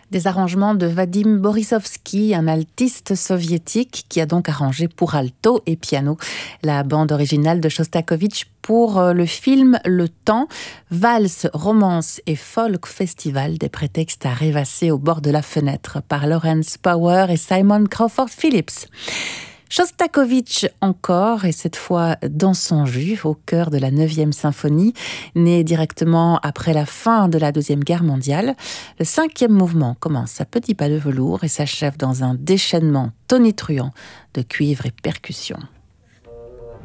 Des arrangements de Vadim Borisovski, un altiste soviétique qui a donc arrangé pour alto et piano la bande originale de Shostakovich pour le film Le Temps, valse, romance et folk festival, des prétextes à rêvasser au bord de la fenêtre par Lawrence Power et Simon Crawford Phillips. Shostakovich encore, et cette fois dans son jus, au cœur de la 9e symphonie, née directement après la fin de la Deuxième Guerre mondiale. Le 5e mouvement commence à petits pas de velours et s'achève dans un déchaînement tonitruant de cuivre et percussions.